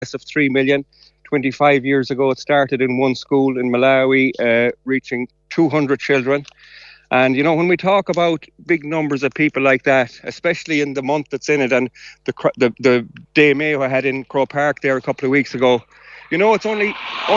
of 3 million. 25 years ago, it started in one school in Malawi, reaching 200 children. And, when we talk about big numbers of people like that, especially in the month that's in it, and the day Mayo had in Croke Park there a couple of weeks ago, it's only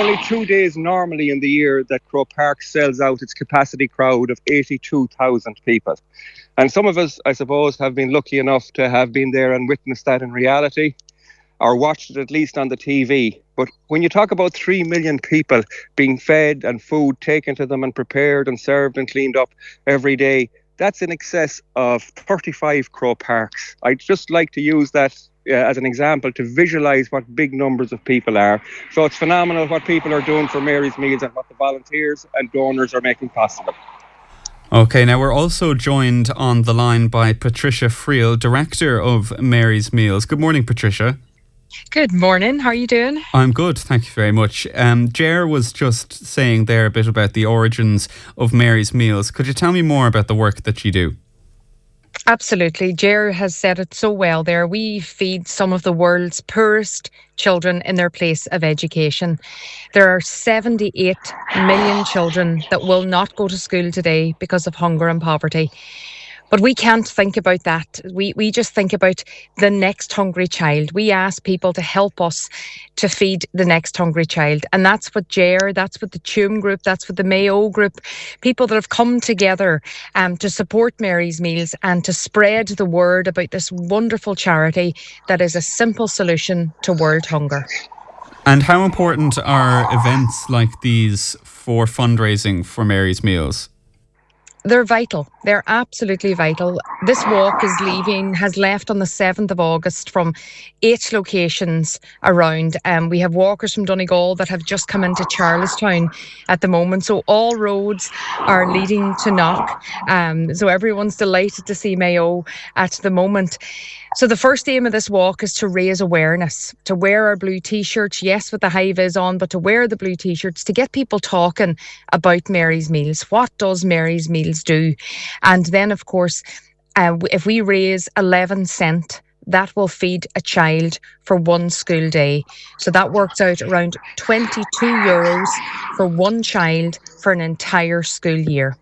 2 days normally in the year that Croke Park sells out its capacity crowd of 82,000 people. And some of us, I suppose, have been lucky enough to have been there and witnessed that in reality, or watched it at least on the TV. But when you talk about 3 million people being fed and food taken to them and prepared and served and cleaned up every day, that's in excess of 35 Croke Parks. I'd just like to use that as an example to visualise what big numbers of people are. So it's phenomenal what people are doing for Mary's Meals and what the volunteers and donors are making possible. Okay, now we're also joined on the line by Patricia Friel, Director of Mary's Meals. Good morning, Patricia. Good morning. How are you doing? I'm good, thank you very much. Ger was just saying there a bit about the origins of Mary's Meals. Could you tell me more about the work that you do? Absolutely. Ger has said it so well there. We feed some of the world's poorest children in their place of education. There are 78 million children that will not go to school today because of hunger and poverty. But we can't think about that. We just think about the next hungry child. We ask people to help us to feed the next hungry child. And that's what Ger, that's what the Tuam Group, that's what the Mayo Group, people that have come together to support Mary's Meals and to spread the word about this wonderful charity that is a simple solution to world hunger. And how important are events like these for fundraising for Mary's Meals? They're vital. They're absolutely vital. This walk has left on the 7th of August from 8 locations around. We have walkers from Donegal that have just come into Charlestown at the moment. So all roads are leading to Knock. So everyone's delighted to see Mayo at the moment. So the first aim of this walk is to raise awareness, to wear our blue T-shirts, yes, with the high vis on, but to wear the blue T-shirts, to get people talking about Mary's Meals. What does Mary's Meals do? And then, of course, if we raise 11 cent, that will feed a child for one school day. So that works out around €22 for one child for an entire school year.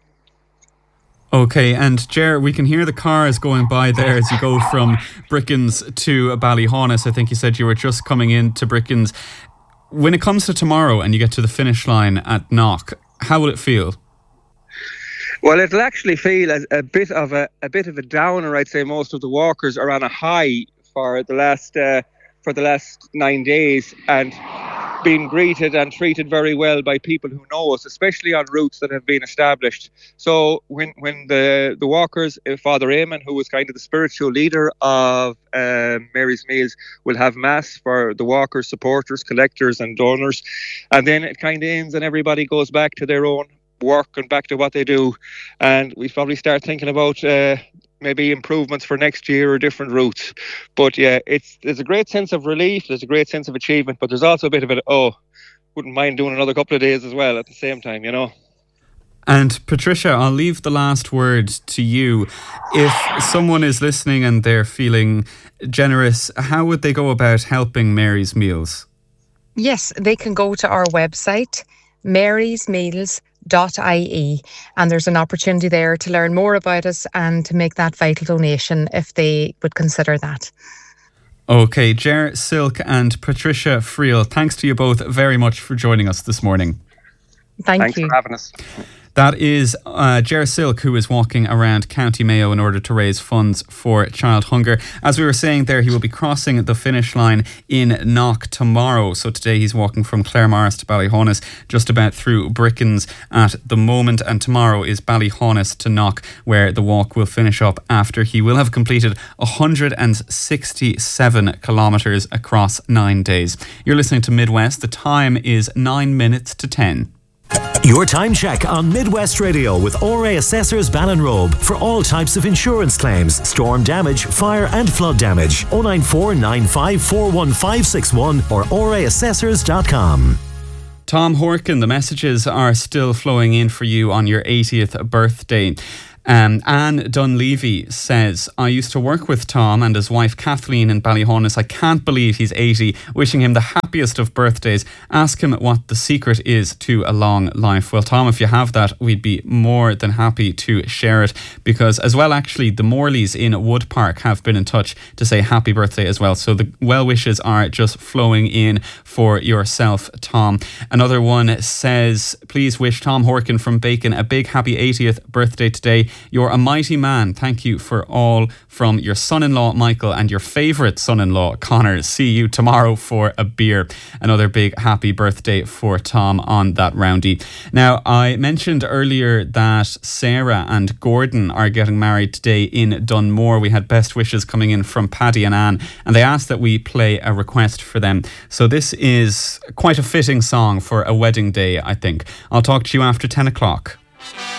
Okay, and Ger, we can hear the cars going by there as you go from Brickens to Ballyhaunis. I think you said you were just coming into Brickens. When it comes to tomorrow and you get to the finish line at Knock, how will it feel? Well, it'll actually feel as a bit of a downer. I'd say most of the walkers are on a high for the last 9 days, and being greeted and treated very well by people who know us, especially on routes that have been established. So when the walkers, Father Eamon, who was kind of the spiritual leader of Mary's Meals, will have mass for the walkers, supporters, collectors and donors, and then it kind of ends and everybody goes back to their own work and back to what they do, and we probably start thinking about maybe improvements for next year or different routes. But yeah, there's a great sense of relief, there's a great sense of achievement, but there's also a bit of it, wouldn't mind doing another couple of days as well at the same time, And Patricia, I'll leave the last word to you. If someone is listening and they're feeling generous, how would they go about helping Mary's Meals? Yes, they can go to our website, marysmeals.ie, and there's an opportunity there to learn more about us and to make that vital donation if they would consider that. Okay, Ger Silk and Patricia Friel, thanks to you both very much for joining us this morning. Thanks for having us. That is Ger Silk, who is walking around County Mayo in order to raise funds for child hunger. As we were saying there, he will be crossing the finish line in Knock tomorrow. So today he's walking from Claremorris to Ballyhaunis, just about through Brickens at the moment. And tomorrow is Ballyhaunis to Knock, where the walk will finish up after he will have completed 167 kilometres across 9 days. You're listening to Midwest. The time is 9 minutes to 10. Your time check on Midwest Radio with RA Assessors Ballinrobe for all types of insurance claims, storm damage, fire and flood damage. 094 95 41561 or raassessors.com. Tom Horkin, the messages are still flowing in for you on your 80th birthday. Anne Dunleavy says, I used to work with Tom and his wife Kathleen in Ballyhonus. I can't believe he's 80. Wishing him the happiest of birthdays. Ask him what the secret is to a long life. Well, Tom, if you have that, we'd be more than happy to share it, because as well, actually, the Morleys in Wood Park have been in touch to say happy birthday as well. So the well wishes are just flowing in for yourself, Tom. Another one says, please wish Tom Horkin from Bacon a big happy 80th birthday today. You're a mighty man. Thank you for all, from your son-in-law Michael and your favourite son-in-law Connor. See you tomorrow for a beer. Another big happy birthday for Tom on that roundy. Now, I mentioned earlier that Sarah and Gordon are getting married today in Dunmore. We had best wishes coming in from Paddy and Anne, and they asked that we play a request for them. So this is quite a fitting song for a wedding day, I think. I'll talk to you after 10 o'clock.